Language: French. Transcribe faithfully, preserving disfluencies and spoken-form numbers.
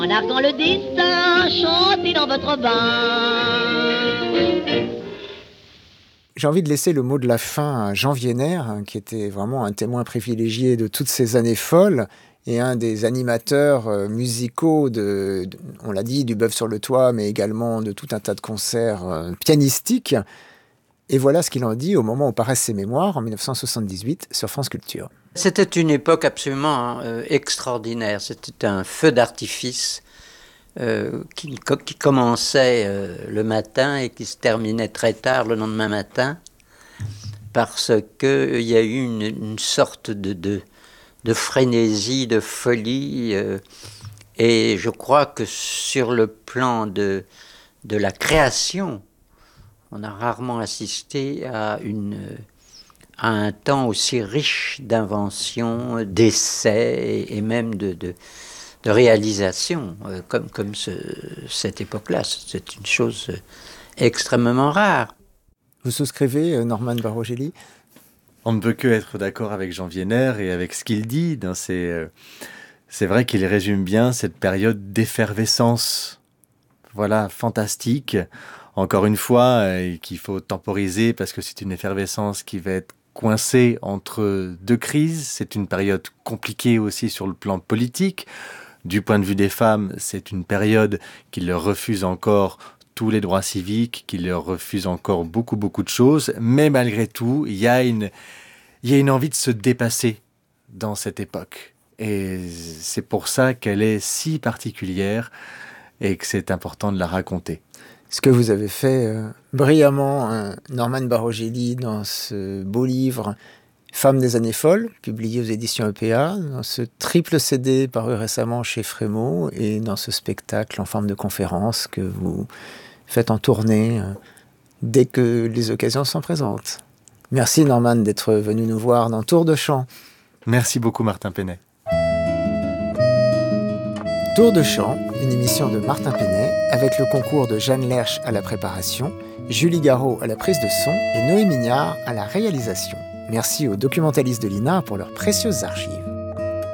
En arguant le destin, chantez dans votre bain. J'ai envie de laisser le mot de la fin à Jean Wiener, hein, qui était vraiment un témoin privilégié de toutes ces années folles et un des animateurs euh, musicaux, de, de, on l'a dit, du Bœuf sur le toit, mais également de tout un tas de concerts euh, pianistiques. Et voilà ce qu'il en dit au moment où paraissent ses mémoires, en dix-neuf cent soixante-dix-huit, sur France Culture. C'était une époque absolument euh, extraordinaire. C'était un feu d'artifice euh, qui, qui commençait euh, le matin et qui se terminait très tard le lendemain matin, parce qu'il y a eu une, une sorte de, de, de frénésie, de folie. Euh, et je crois que sur le plan de, de la création, on a rarement assisté à, une, à un temps aussi riche d'inventions, d'essais et même de, de, de réalisations, euh, comme, comme ce, cette époque-là. C'est une chose extrêmement rare. Vous souscrivez, Norman Barogeli ? On ne peut que être d'accord avec Jean Wiener et avec ce qu'il dit. Dans ses, euh, c'est vrai qu'il résume bien cette période d'effervescence, voilà, fantastique. Encore une fois, euh, qu'il faut temporiser parce que c'est une effervescence qui va être coincée entre deux crises. C'est une période compliquée aussi sur le plan politique. Du point de vue des femmes, c'est une période qui leur refuse encore tous les droits civiques, qui leur refuse encore beaucoup, beaucoup de choses. Mais malgré tout, il y a une, il y a une envie de se dépasser dans cette époque. Et c'est pour ça qu'elle est si particulière et que c'est important de la raconter. Ce que vous avez fait euh, brillamment, hein, Norman Barogeli, dans ce beau livre « Femmes des années folles », publié aux éditions E P A, dans ce triple C D paru récemment chez Frémaux, et dans ce spectacle en forme de conférence que vous faites en tournée euh, dès que les occasions s'en présentent. Merci Norman d'être venu nous voir dans Tour de Chant. Merci beaucoup Martin Penet. Tour de Chant, une émission de Martin Penet, avec le concours de Jeanne Lerche à la préparation, Julie Garot à la prise de son et Noé Mignard à la réalisation. Merci aux documentalistes de l'I N A pour leurs précieuses archives.